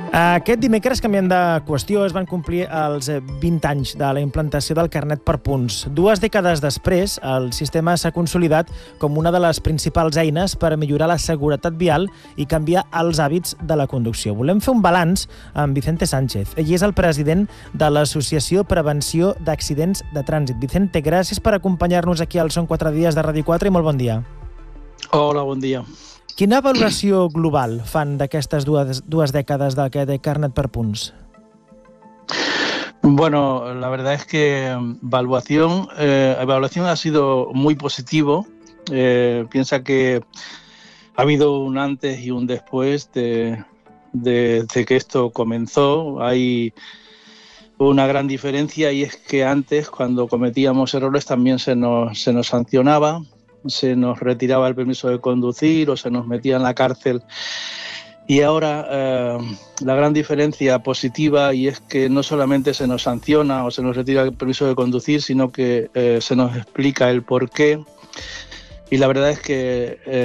Aquest dimecres, canviant de qüestió, es van complir els 20 anys de la implantació del carnet per punts. 2 dècades després, el sistema s'ha consolidat com una de les principals eines per millorar la seguretat vial i canviar els hàbits de la conducció. Volem fer un balanç amb Vicente Sánchez. Ell és el president de l'Associació Prevenció d'Accidents de Trànsit. Vicente, gràcies per acompanyar-nos aquí al Són 4 dies de Ràdio 4 i molt bon dia. Hola, bon dia. Quina valoració global fan d'aquestes dues dècades d'aquest carnet per punts? Bueno, la verdad es que evaluación ha sido muy positivo. Piensa que ha habido un antes y un después de que esto comenzó. Hay una gran diferencia y es que antes, cuando cometíamos errores, también se nos sancionaba, se nos retiraba el permiso de conducir o se nos metía en la cárcel. Y ahora la gran diferencia positiva y es que no solamente se nos sanciona o se nos retira el permiso de conducir, sino que se nos explica el porqué. Y la verdad es que